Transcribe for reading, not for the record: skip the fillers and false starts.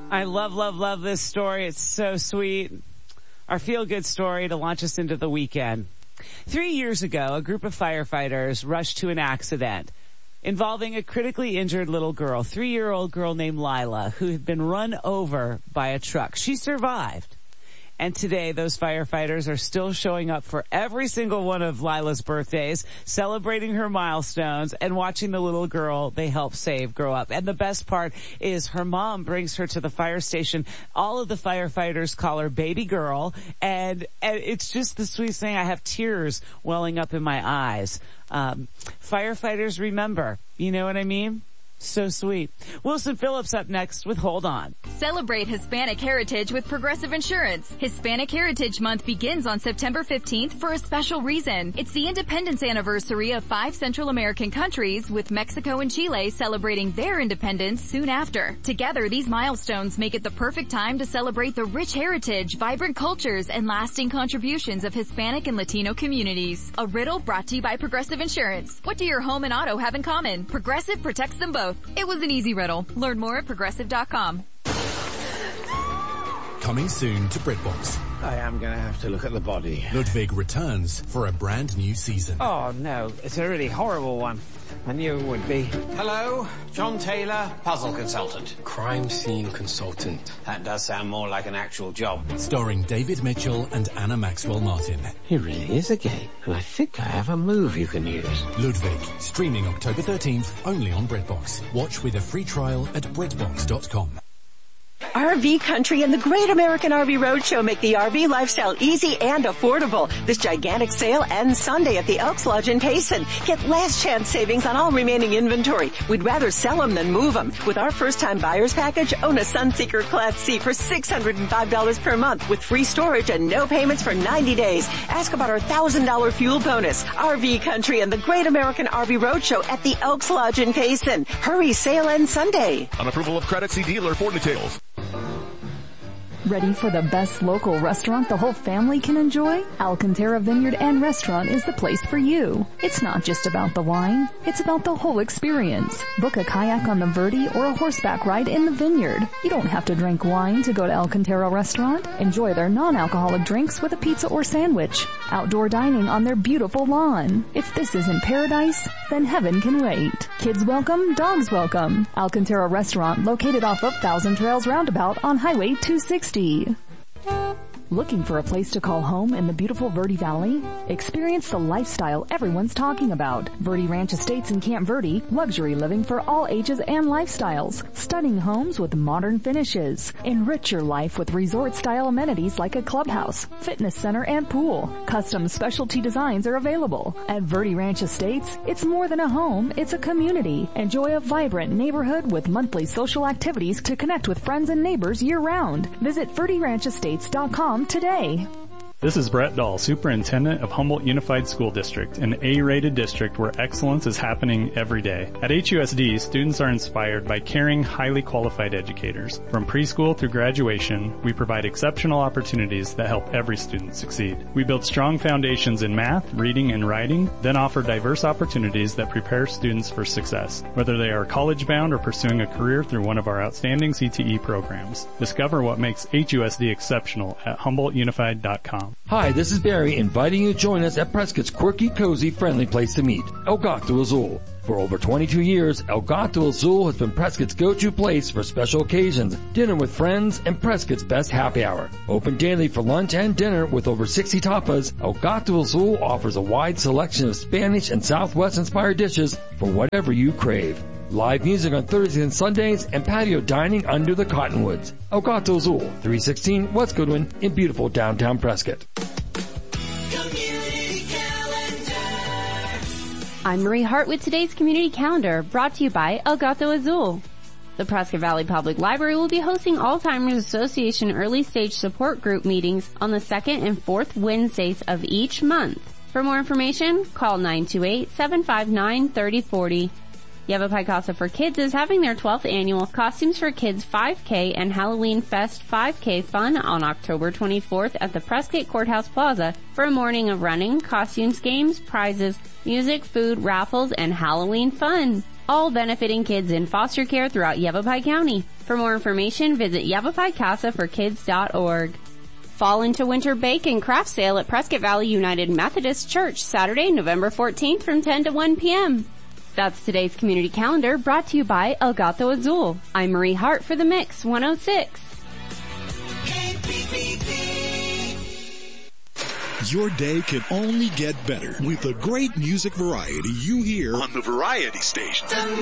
I love this story. It's so sweet. Our feel-good story to launch us into the weekend. 3 years ago, a group of firefighters rushed to an accident involving a critically injured little girl, 3-year-old girl named Lila, who had been run over by a truck. She survived. And today, those firefighters are still showing up for every single one of Lila's birthdays, celebrating her milestones, and watching the little girl they helped save grow up. And the best part is her mom brings her to the fire station. All of the firefighters call her baby girl, and it's just the sweetest thing. I have tears welling up in my eyes. Firefighters remember. You know what I mean? So sweet. Wilson Phillips up next with Hold On. Celebrate Hispanic Heritage with Progressive Insurance. Hispanic Heritage Month begins on September 15th for a special reason. It's the independence anniversary of 5 Central American countries, with Mexico and Chile celebrating their independence soon after. Together, these milestones make it the perfect time to celebrate the rich heritage, vibrant cultures, and lasting contributions of Hispanic and Latino communities. A riddle brought to you by Progressive Insurance. What do your home and auto have in common? Progressive protects them both. It was an easy riddle. Learn more at Progressive.com. Coming soon to BritBox. I am going to have to look at the body. Ludwig returns for a brand new season. Oh no, it's a really horrible one. I knew it would be. Hello, John Taylor, puzzle consultant. Crime scene consultant. That does sound more like an actual job. Starring David Mitchell and Anna Maxwell Martin. He really is a gay, and I think I have a move you can use. Ludwig, streaming October 13th, only on BritBox. Watch with a free trial at BritBox.com. RV Country and the Great American RV Roadshow make the RV lifestyle easy and affordable. This gigantic sale ends Sunday at the Elks Lodge in Payson. Get last chance savings on all remaining inventory. We'd rather sell them than move them. With our first-time buyers package, own a Sunseeker Class C for $605 per month with free storage and no payments for 90 days. Ask about our $1,000 fuel bonus. RV Country and the Great American RV Roadshow at the Elks Lodge in Payson. Hurry, sale ends Sunday. On approval of credit, see dealer for details. Ready for the best local restaurant the whole family can enjoy? Alcantara Vineyard and Restaurant is the place for you. It's not just about the wine, it's about the whole experience. Book a kayak on the Verde or a horseback ride in the vineyard. You don't have to drink wine to go to Alcantara Restaurant. Enjoy their non-alcoholic drinks with a pizza or sandwich. Outdoor dining on their beautiful lawn. If this isn't paradise, then heaven can wait. Kids welcome, dogs welcome. Alcantara Restaurant, located off of Thousand Trails Roundabout on Highway 260. Looking for a place to call home in the beautiful Verde Valley? Experience the lifestyle everyone's talking about. Verde Ranch Estates in Camp Verde, luxury living for all ages and lifestyles. Stunning homes with modern finishes. Enrich your life with resort-style amenities like a clubhouse, fitness center, and pool. Custom specialty designs are available. At Verde Ranch Estates, it's more than a home, it's a community. Enjoy a vibrant neighborhood with monthly social activities to connect with friends and neighbors year-round. Visit VerdeRanchEstates.com today. This is Brett Dahl, Superintendent of Humboldt Unified School District, an A-rated district where excellence is happening every day. At HUSD, students are inspired by caring, highly qualified educators. From preschool through graduation, we provide exceptional opportunities that help every student succeed. We build strong foundations in math, reading, and writing, then offer diverse opportunities that prepare students for success, whether they are college-bound or pursuing a career through one of our outstanding CTE programs. Discover what makes HUSD exceptional at HumboldtUnified.com. Hi, this is Barry, inviting you to join us at Prescott's quirky, cozy, friendly place to meet, El Gato Azul. For over 22 years, El Gato Azul has been Prescott's go-to place for special occasions, dinner with friends, and Prescott's best happy hour. Open daily for lunch and dinner with over 60 tapas, El Gato Azul offers a wide selection of Spanish and Southwest-inspired dishes for whatever you crave. Live music on Thursdays and Sundays, and patio dining under the cottonwoods. El Gato Azul, 316 West Goodwin in beautiful downtown Prescott. I'm Marie Hart with today's Community Calendar, brought to you by El Gato Azul. The Prescott Valley Public Library will be hosting Alzheimer's Association Early Stage Support Group meetings on the second and fourth Wednesdays of each month. For more information, call 928-759-3040. Yavapai Casa for Kids is having their 12th annual Costumes for Kids 5K and Halloween Fest 5K fun on October 24th at the Prescott Courthouse Plaza for a morning of running, costumes, games, prizes, music, food, raffles, and Halloween fun. All benefiting kids in foster care throughout Yavapai County. For more information, visit YavaPaiCasaForKids.org. Fall into Winter Bake and Craft Sale at Prescott Valley United Methodist Church, Saturday, November 14th from 10 to 1 p.m. That's today's community calendar, brought to you by El Gato Azul. I'm Marie Hart for The Mix 106. Your day can only get better with the great music variety you hear on the Variety Station.